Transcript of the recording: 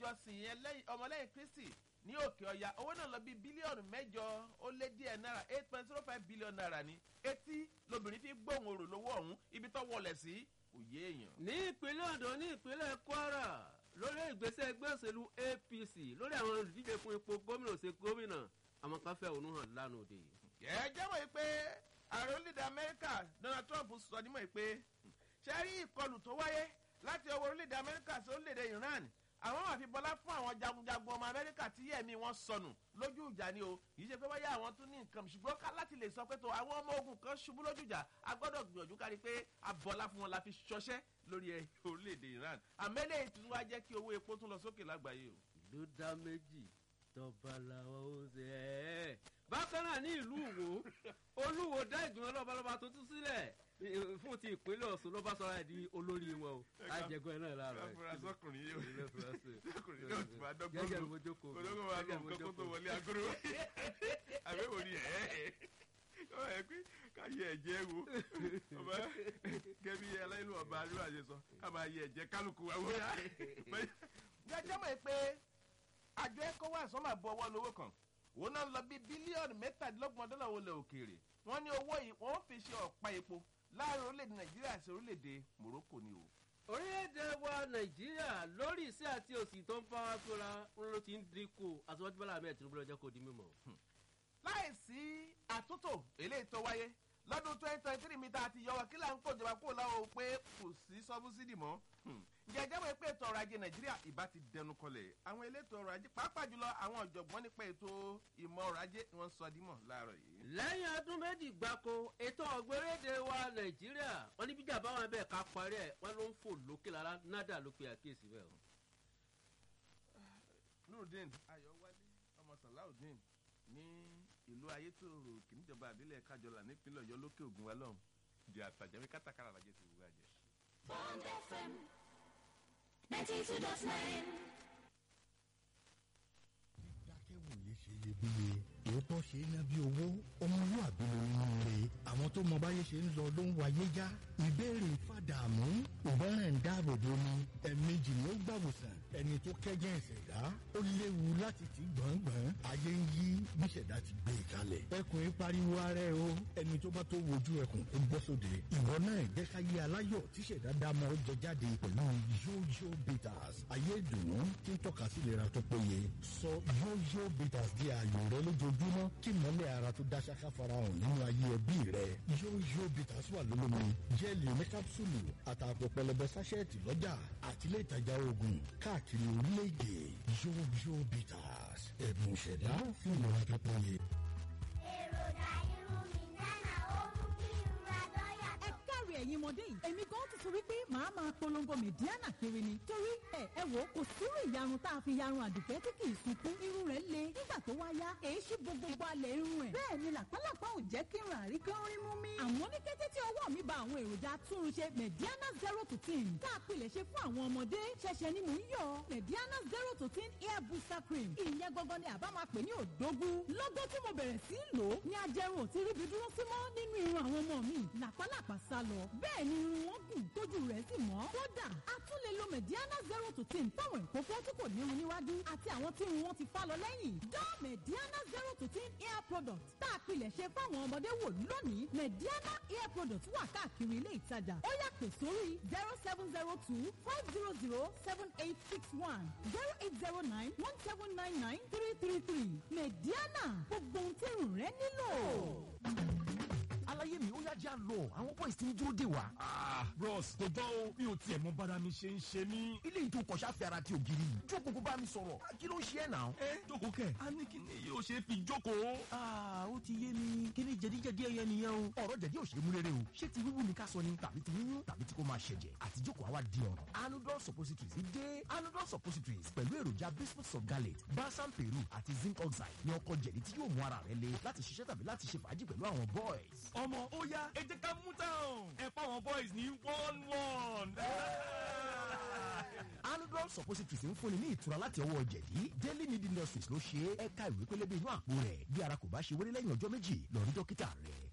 ìjọsìn ọmọlẹ́yìn Kristi ní òkè ọya owó náà lọ bí bílíọ̀nù 8 ó lé díẹ̀ náírà 8.05 bílíọ̀nù náírà ní etí lobìnrin fi gbóhùn orò lówó ọ̀hún ibi tó wọlé sí òye èèyàn. ní ìpínlẹ̀ Ondo ní ìpínlẹ̀ Kwara lórí ìgbésẹ̀ ẹgbẹ́ òṣèlú APC lórí àwọn olùdíje fún ipò gómìnà ṣe gómìnà àwọn kan fẹ́ òun hàn lánàá òde. ẹ jẹ́wọ́ pé ààrẹ orílẹ̀-èdè Amẹ́ríkà Donald Trump sọ nímọ̀ pé ṣe rí ìkọlù tó wáyé láti ọwọ́ orílẹ̀-èdè Amẹ́ríkà sí orílẹ̀-èdè Iran àwọn máa fi bọlá fún àwọn jagunjagun ọmọ Amẹ́ríkà tí ẹ̀mí wọn sọnù lójú ìjà ni o kì í ṣe pé wáyé àwọn tún ní nǹkan ṣùgbọ́n ká láti lè sọ pé tó àwọn ọmọ ogun kan ṣubú lójú ìjà a gbọ́dọ̀ gbìyànjú kárí pé a bọlá fún wọn la fi ṣọṣẹ́ lórí orílẹ̀-èdè Iran àmẹ́lẹ̀ ètò wa jẹ́ kí owó epo tún lọ sókè lágbàáyé o. ìlú dá méjì tọba làwọn ó ṣe ẹ́ bákan náà ní ìlú Ìwó Olúwo dá ìgbìmọ̀ lọ́balọ́ba tó tú sílẹ̀ fún ti ìpínlẹ̀ Ọ̀ṣun ló bá sọ̀rọ̀ ẹ̀ di olórí wọn o àjẹgọ́ ẹ̀ náà lára ẹ̀. ọkùnrin yóò ti máa dọ́gbọ́n lò olóńgbò máa lò nǹkan kó tó wọlé agolo àbẹ̀wò ni ẹ̀ pé káyé ẹ̀jẹ̀ wo ọba gẹ́bí aláìlú ọba àríwá ṣe sọ ká máa yẹ ẹ̀jẹ̀ kálukú wa wọ́n. jẹ́jẹ́ mọ̀ pé àjọ ECOWAS máa bọ ọwọ́ lówó kan òun náà lọ bí bílíọ̀nù $27 wọlé òkèèrè wọ́n ní owó yìí wọ́n fi ṣe ọ̀pá epo láàrin orílẹ̀-èdè Nàìjíríà àti orílẹ̀-èdè Morocco ni o. orílẹ̀-èdè wa Nàìjíríà lórí ìṣẹ́ àti òṣì tó ń bá wa fúnra ló ti ń dínkù àtiwájú Bọ́lá Ahmed Tinubu lọ́jọ́ kó di mímọ́. láìsí àtúntò eléyìí tó wáyé lọ́dún 2023 mítà àti yọwọ́ kí là ń kó ìjọba kúrò láwọn pé kò sí sọ́búsídì mọ́. jẹjẹ́ wọ́n pé ètò ọrọ̀ ajé Nàìjíríà ìbá ti dẹnu kọlẹ̀ àwọn elétò ọrọ̀ ajé pàápàá jùlọ àwọn ọ̀jọ̀gbọ́n nípa ètò ìmọ̀ ọrọ̀ ajé ni wọ́n sọ dímọ̀ láàárọ̀ yìí. lẹ́yìn ọdún méjì gbáko ètò ọ̀gbẹ́rẹ́dẹ wa Nàìjíríà wọ́n ní bíjà báwọn bẹ́ẹ̀ ká parí ẹ̀ wọ́n ló ń fò lókè lára nádà ló pe àkíyèsí bẹ́ẹ̀ o. Nurudeen Ayọ̀wálé ọmọ Salaudeen ní ìlú Ayétòrò kìíníjọba àbílẹ̀ Kájọlà nípínlẹ̀ Ọ̀yọ́ lókè Ògùn wa lọ́hùn di àtàjẹ́wé kátàkárà lajẹ́ ti wúwo àjẹ́. Bond FM 92.9. Dákẹ́wòye ṣe iyebíye òótọ́ ṣe é ná bí owó ọmọlúwàbí ló ń rè àwọn tó mọ báyé ṣe ń lọ ló ń wáyé já ìbéèrè fàdàmú ìbọ̀rẹ̀ ń dáàbò bo ni ẹ̀ẹ̀mejì ló gbàwòsàn ẹni tó kẹ́jẹ́ ìṣẹ̀dá ó léwu láti ti gbọ̀ngbọ̀n ayé ń yí bí ìṣẹ̀dá ti gbé e kalẹ̀ ẹkùn ń pariwo ara ẹ o ẹni tó bá tó wojú ẹkùn kó gbọ́ sóde ìwọ náà jẹ́ ká yé aláyọ̀ tí ìṣẹ̀dá dámọ̀ ó jẹ jáde pẹ̀lú yóyó bitters ayé ìdùnnú tí ń tọ́ka sí ìlera tó péye sọ yóyó bitters di ààyò rẹ lójoojúmọ́ kí mọ́lẹ̀ ara tó dáṣáká farahàn nínú ayé ẹbí rẹ yóyó bitters wà lólómi jẹ́ẹ̀lì oní kápsúlù àtàpọ̀ pẹlẹbẹ sáṣẹ́ẹ̀tì lọ́jà àti ilé ìtajà oògùn káàkiri orílẹ̀-èdè yóyó bitters ẹ̀bùn ìṣẹ̀dá fún ìlera tó péye. èròjà irun mi nánà ó mú kí irun adọ́yà tó. ẹ káre ẹ̀yin ọmọdé yìí èmi gan ti sọ wípé màá máa polongo Mediana kiri ni torí ẹ wò kò sírú ìyarun tá a fi yarun Àdùkẹ́ tí kì í sunkún irun rẹ̀ le nígbà tó wá yá èyí sí gbogbo alẹ̀ irun ẹ̀ bẹ́ẹ̀ ni làpálàpá ò jẹ́ kí irun àríkán rí mú mi. àmọ́ ní kété tí ọwọ́ mi ba àwọn èròjà atúnrunṣe Mediana 0 to 10 tá a pilẹ̀ ṣe fún àwọn ọmọdé ṣẹ̀ṣẹ̀ ni mò ń yọ Mediana 0 to 10 hair booster cream ìyẹn gangan ni àbá máa pè ní òdógún lọ́gọ́ tí mo bẹ̀rẹ̀ sí lò ó ní ajẹrun ò ti ríbi dúró sí mọ́ nínú irun àwọn ọmọ mi làpálàpá sá lọ bẹ́ẹ̀ ni irun wọn gùn tójú rẹ̀ sì mọ́ kódà a tún lè lo Mediana 0 to 10 fáwọn ìkókó tí kò nírun níwájú àti àwọn tí irun wọn ti fá lọ lẹ́yìn dán Mediana 0 to 10 hair product tá a pilẹ̀ ṣe fáwọn ọmọdé wò lónìí Mediana hair product wà káàkiri ilé ìtajà ó yá pè sórí 0702 500 7861 0809 1799 333 Mediana gbogbo ohun tí irun rẹ nílò. aláyé mi ó yá já lọ àwọn boys ti ń dúró dè wá. bros kò jọ o mi ò tiẹ̀ mọ bára mi ṣe ń ṣe mí. ilé ìjó kọ̀ṣà fẹ́ ara ti ògiri yìí jókòó kó bá mi sọ̀rọ̀ kí ló ń ṣe ẹ̀ náà. jókòó kẹ̀ a ní kí ni yóò ṣe fi jókòó. ó ti yé mi kí ni jẹ̀díjẹ̀dí ẹ̀yẹ nìyẹn o. ọ̀rọ̀ jẹ̀dí ò ṣe é mú rere o ṣé ti wíwú ni ká sọ ni tàbí ti yíyún tàbí tí kò máa ṣẹ̀jẹ̀ àti jókòó àwa di ọ̀rọ̀. Anudol suppositories dé Anudol suppositories pẹ̀lú èròjà bismuth of gallate balsam peru àti zinc oxide ní ọkọ̀ jẹ̀dí tí yóò mú ara rẹ le láti ṣiṣẹ́ tàbí láti ṣe fàájì pẹ̀lú àwọn boys. ọmọ ó yá ẹ jẹ́ ká mú táwọn ẹ fáwọn boys ní 1-1. Anudol suppositories ń fúnni ní ìtura láti ọwọ́ jẹ̀dí Daily Need Industries ló ṣe é ẹ̀ka ìwé pélébé inú àpò rẹ̀ bí ara kò bá ṣe wéré lẹ́yìn ọjọ́ méjì lọ rí dókítà rẹ̀.